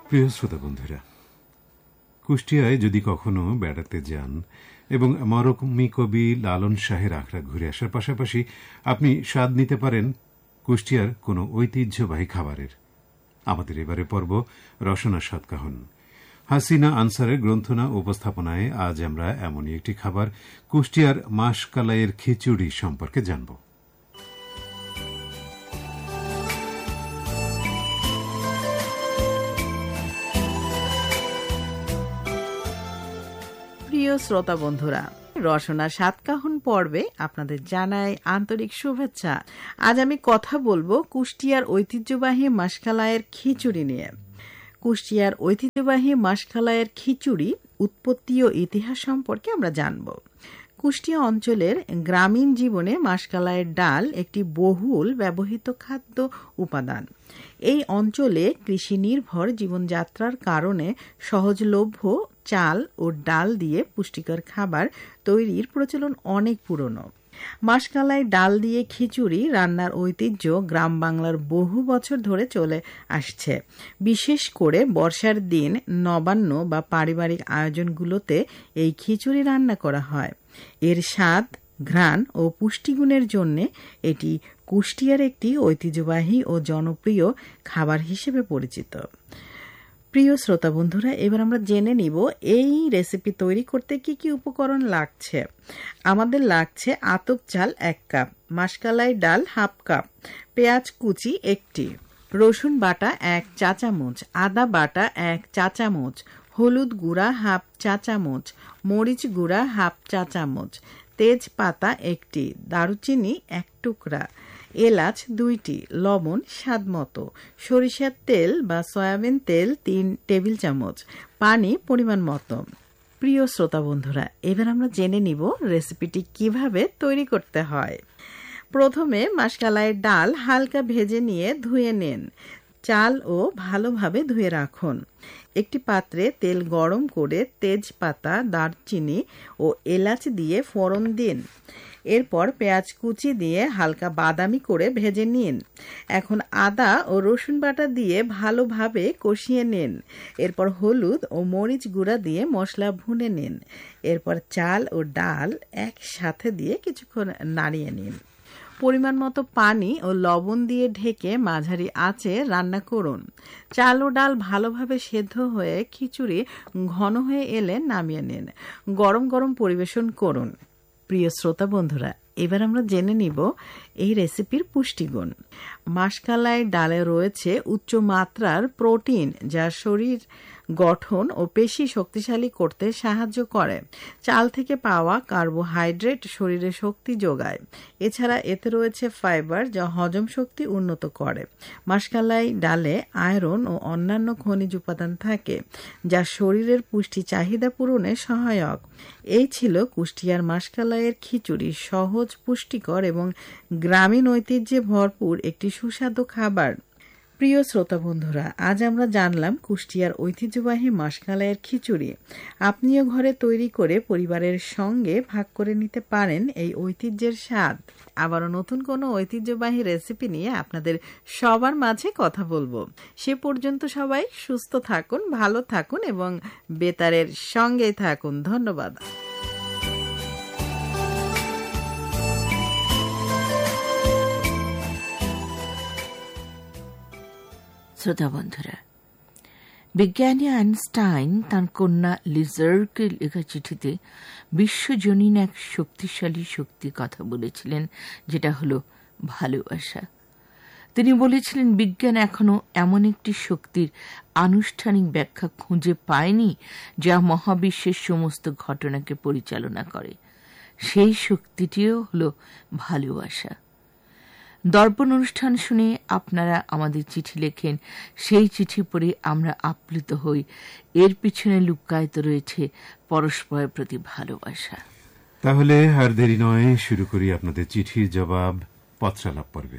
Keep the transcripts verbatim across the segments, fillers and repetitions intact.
প্রিয় শ্রোতা বন্ধুরা, কুষ্টিয়ায় যদি কখনো বেড়াতে যান এবং মরমি কবি লালন শাহের আখড়া ঘুরে আসার পাশাপাশি আপনি স্বাদ নিতে পারেন কুষ্টিয়ার কোনো ঐতিহ্যবাহী খাবারের। আমাদের এবারে পর্ব রসনা সাতকাহন। হাসিনা আনসারের গ্রন্থনা উপস্থাপনায় আজ আমরা এমনই একটি খাবার কুষ্টিয়ার মাসকালাইয়ের খিচুড়ি সম্পর্কে জানব। প্রিয় শ্রোতা বন্ধুরা, রসনা সাতকাহন পর্বে আপনাদের জানাই আন্তরিক শুভেচ্ছা। আজ আমি কথা বলবো কুষ্টিয়ার ঐতিহ্যবাহী মাসকালাইয়ের খিচুড়ি নিয়ে। কুষ্টিয়ার ঐতিহ্যবাহী মাসকালাইয়ের খিচুড়ি উৎপত্তি ও ইতিহাস সম্পর্কে আমরা জানব। কুষ্টিয়া অঞ্চলের গ্রামীণ জীবনে মাসকালাইয়ের ডাল একটি বহুল ব্যবহৃত খাদ্য উপাদান। এই অঞ্চলে কৃষি নির্ভর জীবনযাত্রার কারণে সহজলভ্য চাল ও ডাল দিয়ে পুষ্টিকর খাবার তৈরির প্রচলন অনেক পুরনো। মাসকালাই ডাল দিয়ে খিচুড়ি রান্নার ঐতিহ্য গ্রাম বাংলার বহু বছর ধরে চলে আসছে। বিশেষ করে বর্ষার দিন নবান্ন বা পারিবারিক আয়োজনগুলোতে এই খিচুড়ি রান্না করা হয়। এর স্বাদ, ঘ্রাণ ও পুষ্টিগুণের জন্য এটি কুষ্টিয়ার একটি ঐতিহ্যবাহী ও জনপ্রিয় খাবার হিসেবে পরিচিত। প্রিয় শ্রোতা বন্ধুরা, এবার আমরা জেনে নিব এই রেসিপি তৈরি করতে কি কি উপকরণ লাগছে। আমাদের লাগছে আতপ চাল এক কাপ, মাসকালাই ডাল হাফ কাপ, পেঁয়াজ কুচি একটি, রসুন বাটা এক চা চামচ, আদা বাটা এক চা চামচ, হলুদ গুঁড়া হাফ চা চামচ, মরিচ গুঁড়া হাফ চা চামচ, তেজপাতা একটি, দারুচিনি এক টুকরা, এলাচ দুইটি, লবণ স্বাদ মতো, সরিষার তেল বা সয়াবিন তেল তিন টেবিল চামচ, পানি পরিমাণ মতো। প্রিয় শ্রোতা বন্ধুরা, এবার আমরা জেনে নিব রেসিপিটি কিভাবে তৈরি করতে হয়। প্রথমে মাসকালাইয়ের ডাল হালকা ভেজে নিয়ে ধুয়ে নেন। চাল ও ভালোভাবে ধুয়ে রাখুন। একটি পাত্রে তেল গরম করে তেজপাতা, দারচিনি ও এলাচ দিয়ে ফোড়ন দিন। এরপর পেঁয়াজ কুচি দিয়ে হালকা বাদামি করে ভেজে নিন। এখন আদা ও রসুন বাটা দিয়ে ভালোভাবে কষিয়ে নিন। এরপর হলুদ ও মরিচ গুঁড়া দিয়ে মশলা ভুনে নিন। এরপর চাল ও ডাল একসাথে দিয়ে কিছুক্ষণ নাড়িয়ে নিন। পরিমাণ মতো পানি ও লবণ দিয়ে ঢেকে মাঝারি আঁচে রান্না করুন। চাল ও ডাল ভালোভাবে সেদ্ধ হয়ে খিচুড়ি ঘন হয়ে এলে নামিয়ে নিন। গরম গরম পরিবেশন করুন। প্রিয় শ্রোতা বন্ধুরা, এবার আমরা জেনে নিব এই রেসিপির পুষ্টিগুণ। মাসকালাই ডালে রয়েছে উচ্চ মাত্রার প্রোটিন, যা শরীর গঠন ও পেশি শক্তিশালী করতে সাহায্য করে। চাল থেকে পাওয়া কার্বোহাইড্রেট শরীরে শক্তি যোগায়। এছাড়া এতে রয়েছে ফাইবার, যা হজম শক্তি উন্নত করে। মাসকালাই ডালে আয়রন ও অন্যান্য খনিজ উপাদান থাকে, যা শরীরের পুষ্টি চাহিদা পূরণে সহায়ক। এই ছিল কুষ্টিয়ার মাসকালাইয়ের খিচুড়ি, সহজ, পুষ্টিকর এবং গ্রামীণ ঐতিহ্যে ভরপুর একটি সুস্বাদু খাবার। প্রিয় শ্রোতা বন্ধুরা, আজ আমরা জানলাম কুষ্টিয়ার ঐতিহ্যবাহী মাসকালাইয়ের খিচুড়ি। আপনিও ঘরে তৈরি করে পরিবারের সঙ্গে ভাগ করে নিতে পারেন এই ঐতিহ্যের স্বাদ। আবারও নতুন কোনো ঐতিহ্যবাহী রেসিপি নিয়ে আপনাদের সবার মাঝে কথা বলবো। সে পর্যন্ত সবাই সুস্থ থাকুন, ভালো থাকুন এবং বেতারের সঙ্গেই থাকুন। ধন্যবাদ। শ্রোতা বন্ধুরা, বিজ্ঞানী আইনস্টাইন তাঁর কন্যা লিজারকে লেখা চিঠিতে বিশ্বজনীন এক শক্তিশালী শক্তির কথা বলেছিলেন, যেটা হলো ভালোবাসা। তিনি বলেছিলেন, বিজ্ঞান এখনো এমন একটি শক্তির আনুষ্ঠানিক ব্যাখ্যা খুঁজে পায়নি যা মহাবিশ্বের সমস্ত ঘটনাকে পরিচালনা করে। সেই শক্তিটিও হলো ভালোবাসা। দর্পণ অনুষ্ঠান শুনে আপনারা আমাদের চিঠি লেখেন, সেই চিঠি পড়ে আমরা আপ্লুত হই। এর পিছনে লুক্কায়িত রয়েছে পরস্পরের প্রতি ভালোবাসা। তাহলে আর দেরি নয়, শুরু করি আপনাদের চিঠির জবাব পত্রালাপ পর্বে।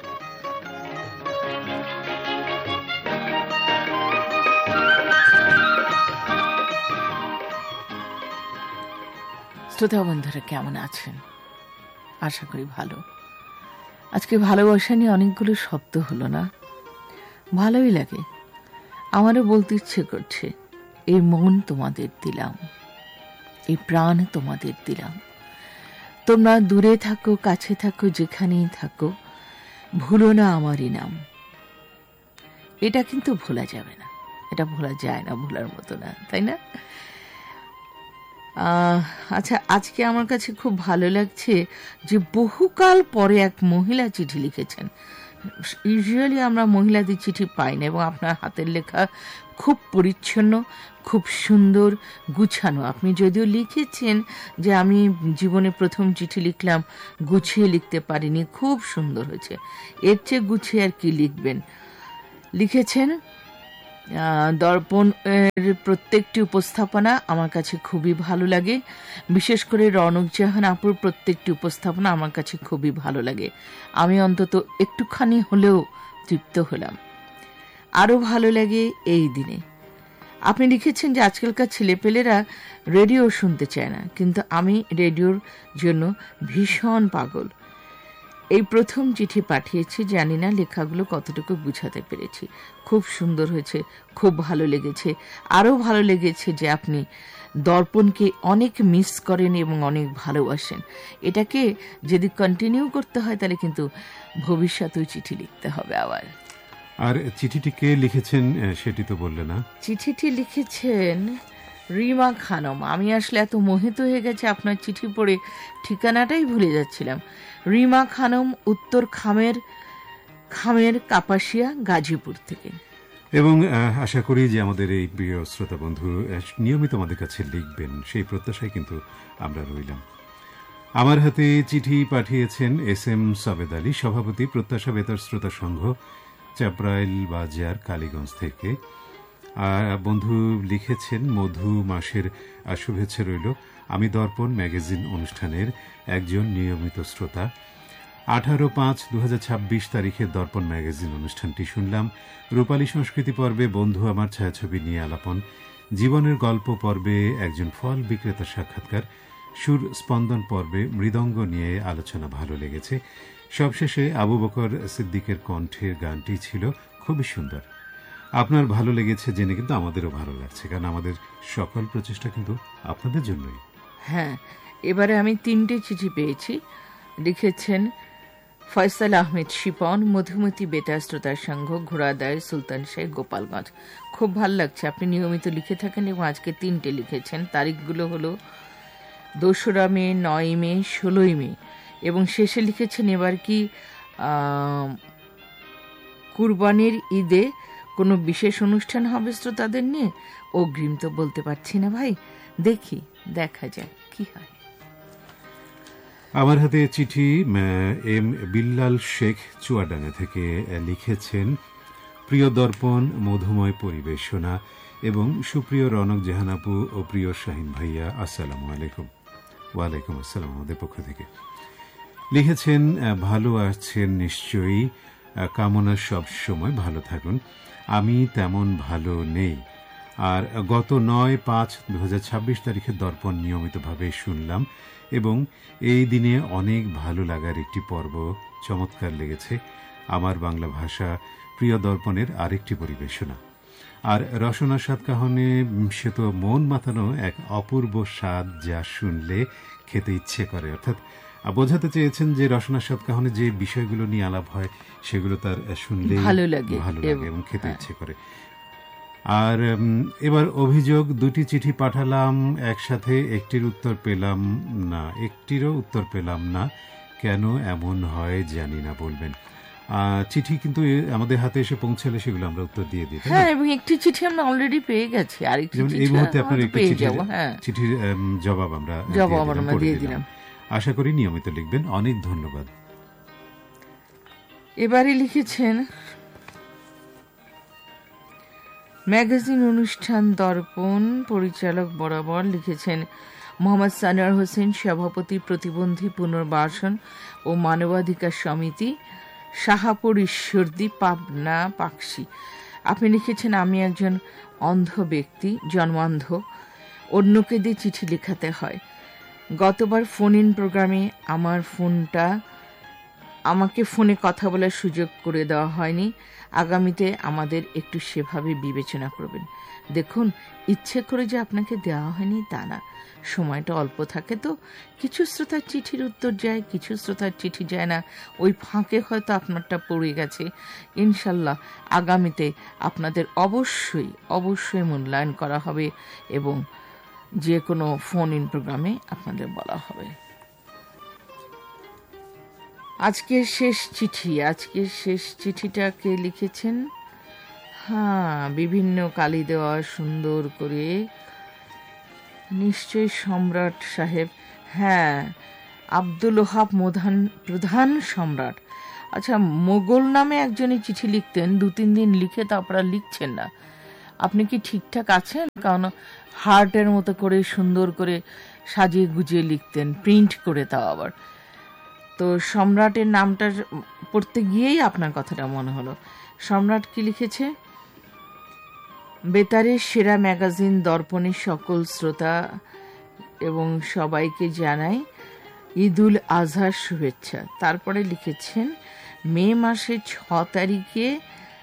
শ্রোতা বন্ধুরা, কেমন আছেন? আশা করি ভালো। আজকে ভালোবাসা নিয়ে অনেকগুলো শব্দ হলো না, ভালোই লাগে। আমারও বলতে ইচ্ছে করছে, এই মন তোমাদের দিলাম, এই প্রাণ তোমাদের দিলাম। তোমরা দূরে থাকো, কাছে থাকো, যেখানেই থাকো, ভুলো না আমারই নাম। এটা কিন্তু ভোলা যাবে না, এটা ভোলা যায় না, ভোলার মতো না, তাই না? আচ্ছা, আজকে আমার কাছে খুব ভালো লাগছে যে বহুকাল পরে এক মহিলা চিঠি লিখেছেন। ইউজুয়ালি আমরা মহিলাদের চিঠি পাই না, এবং আপনার হাতের লেখা খুব পরিচ্ছন্ন, খুব সুন্দর, গুছানো। আপনি যদিও লিখেছেন যে আমি জীবনে প্রথম চিঠি লিখলাম, গুছিয়ে লিখতে পারিনি, খুব সুন্দর হয়েছে। এর চেয়ে গুছিয়ে আর কি লিখবেন। লিখেছেন দর্পণ এর প্রত্যেকটি উপস্থাপনা আমার কাছে খুবই ভালো লাগে, বিশেষ করে রনক জাহান আপুর প্রত্যেকটি উপস্থাপনা আমার কাছে খুবই ভালো লাগে। আমি অন্তত একটুখানি হলেও তৃপ্ত হলাম। আরও ভালো লাগে এই দিনে। আপনি লিখেছেন যে আজকালকার ছেলেপেলেরা রেডিও শুনতে চায় না, কিন্তু আমি রেডিওর জন্য ভীষণ পাগল। এই প্রথম চিঠি পাঠিয়েছি, জানি না লেখাগুলো কতটুকু বুঝাতে পেরেছি। খুব সুন্দর হয়েছে, খুব ভালো লেগেছে। আরও ভালো লেগেছে যে আপনি দর্পণকে অনেক মিস করেন এবং অনেক ভালোবাসেন। এটাকে যদি কন্টিনিউ করতে হয় তাহলে কিন্তু ভবিষ্যতেও চিঠি লিখতে হবে আবার। আর চিঠিটি কে লিখেছেন সেটি তো বললে না। চিঠিটি লিখেছেন রিমা খানম। আমি আসলে এত মোহিত হয়ে গেছে আপনার চিঠি পড়ে ঠিকানাটাই ভুলে যাচ্ছিলাম। রিমা খানম, উত্তর খামের খামের কাপাসিয়া, গাজীপুর থেকে। এবং আশা করি যে আমাদের এই প্রিয় শ্রোতা বন্ধু নিয়মিত আমাদের কাছে লিখবেন, সেই প্রত্যাশায় কিন্তু আমরা রইলাম। আমার হাতে চিঠি পাঠিয়েছেন এস এম সবেদ আলী, সভাপতি প্রত্যাশা বেতার শ্রোতা সংঘ, চাপরাইল বাজার, কালীগঞ্জ থেকে। আর বন্ধু লিখেছেন, মধু মাসের শুভেচ্ছা রইল। আমি দর্পণ ম্যাগাজিন অনুষ্ঠানের একজন নিয়মিত শ্রোতা। আঠারো পাঁচ দু হাজার ছাব্বিশ তারিখে দর্পণ ম্যাগাজিন অনুষ্ঠানটি শুনলাম। রূপালী সংস্কৃতি পর্বে বন্ধু আমার ছায়াছবি নিয়ে আলাপন, জীবনের গল্প পর্বে একজন ফল বিক্রেতার সাক্ষাৎকার, সুর স্পন্দন পর্বে মৃদঙ্গ নিয়ে আলোচনা ভালো লেগেছে। সবশেষে আবু বকর সিদ্দিকের কণ্ঠের গানটি ছিল খুবই সুন্দর। আপনার ভালো লেগেছে জেনে কিন্তু আমাদেরও ভালো লাগছে, কারণ আমাদের সকল প্রচেষ্টা কিন্তু আপনাদের জন্যই। হ্যাঁ, এবারে আমি তিনটে চিঠি পেয়েছি। লিখেছেন ফয়সাল আহমেদ শিপন, মধুমতি বেতার শ্রোতার সংঘ, ঘোড়াদায়, সুলতান শাহ, গোপালগঞ্জ। খুব ভালো লাগছে, আপনি নিয়মিত লিখে থাকেন এবং আজকে তিনটে লিখেছেন। তারিখগুলো হলো দোসরা মে, নয় মে, ষোলোই মে, এবং শেষে লিখেছেন এবার কি কুরবানির ঈদে কোনো বিশেষ অনুষ্ঠান হবে শ্রোতাদের নিয়ে। অগ্রিম তো বলতে পারছি না ভাই, দেখি, দেখা যাক কি হয়। আমার হাতে চিঠি এম বিল্লাল শেখ চুয়াডাঙ্গা থেকে লিখেছেন, প্রিয় দর্পণ মধুময় পরিবেশনা এবং সুপ্রিয় রনক জাহানাপু ও প্রিয় শাহিন ভাইয়া, আসসালামু আলাইকুম। ওয়ালাইকুম আসসালাম আমাদের পক্ষ থেকে। লিখেছেন, ভালো আছেন নিশ্চয়ই, কামনা সব সময় ভালো থাকুন। আমি তেমন ভালো নেই। আর গত নয় পাঁচ দু হাজার ছাব্বিশ তারিখে দর্পণ নিয়মিতভাবে শুনলাম এবং এই দিনে অনেক ভালো লাগার একটি পর্ব চমৎকার লেগেছে। আমার বাংলা ভাষা প্রিয় দর্পণের আরেকটি পরিবেশনা। আর রসনা স্বাদ কাহনে সে তো মন মাতানো এক অপূর্ব স্বাদ, যা শুনলে খেতে ইচ্ছে করে। অর্থাৎ বোঝাতে চেয়েছেন যে রসনা স্বাদ কাহনে যে বিষয়গুলো নিয়ে আলাপ হয় সেগুলো তার শুনলে ভালো লাগে ভালো লাগে এবং খেতে ইচ্ছে করে। আর এবার অভিযোগ, দুটি চিঠি পাঠালাম একসাথে, একটির উত্তর পেলাম না, একটিরও উত্তর পেলাম না, কেন এমন হয় জানি না, বলবেন। চিঠি কিন্তু আমাদের হাতে এসে পৌঁছালে সেগুলো আমরা উত্তর দিয়ে দিই। হ্যাঁ, এবং একটি চিঠি আমরা অলরেডি পেয়ে গেছি, আর এই মুহূর্তে আপনার একটি চিঠির জবাব আমরা জবাব আমরা দিয়ে দিলাম। আশা করি নিয়মিত লিখবেন। অনেক ধন্যবাদ। এবারে লিখেছেন ম্যাগাজিন অনুষ্ঠান দর্পণ পরিচালক বরাবর, লিখেছেন মোহাম্মদ সানোয়ার হোসেন, সভাপতি প্রতিবন্ধী পুনর্বাসন ও মানবাধিকার সমিতি, শাহাপুর, ঈশ্বরদী, পাবনা, পাকশি। আপনি লিখেছেন, আমি একজন অন্ধ ব্যক্তি, জন্মান্ধ, অন্যকে দিয়ে চিঠি লেখাতে হয়। গতবার ফোন ইন প্রোগ্রামে আমার ফোনটা আমাকে ফোনে কথা বলার সুযোগ করে দেওয়া হয়নি। আগামীতে আমাদের একটু সেভাবে বিবেচনা করবেন। দেখুন, ইচ্ছে করে যে আপনাকে দেওয়া হয়নি তা না, সময়টা অল্প থাকে তো কিছু শ্রোতার চিঠির উত্তর যায়, কিছু শ্রোতার চিঠি যায় না, ওই ফাঁকে হয়তো আপনারটা পড়ে গেছে। ইনশাল্লাহ আগামীতে আপনাদের অবশ্যই অবশ্যই মূল্যায়ন করা হবে এবং যে কোনো ফোন ইন প্রোগ্রামে আপনাদের বলা হবে। আজকের শেষ চিঠি, আজকের শেষ চিঠিটা কে লিখেছেন? হ্যাঁ, বিভিন্ন কালি দেওয়া সুন্দর করে, নিশ্চয়ই সম্রাট সাহেব। হ্যাঁ, আব্দুল ওহাব প্রধান প্রধান সম্রাট। আচ্ছা, মোগল নামে একজনই চিঠি লিখতেন, দু তিন দিন লিখে তারপর আর লিখছেন না। আপনি কি ঠিকঠাক আছেন? কারণ হার্টের মতো করে সুন্দর করে সাজিয়ে গুজিয়ে লিখতেন, প্রিন্ট করে, তাও আবার। তো সম্রাটের নামটা পড়তে গিয়েই আপনার কথাটা মনে হলো। সম্রাট কি লিখেছে? বেতারের সেরা ম্যাগাজিন দর্পণের সকল শ্রোতা এবং সবাইকে জানাই ঈদুল আজহার শুভেচ্ছা। তারপরে লিখেছেন, মে মাসের ছ তারিখে